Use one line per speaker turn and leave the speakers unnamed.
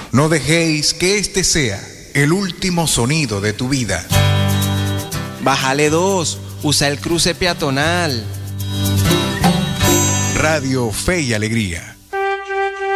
No dejéis que este sea el último sonido de tu vida.
Bájale 2, usa el cruce peatonal.
Radio Fe y Alegría.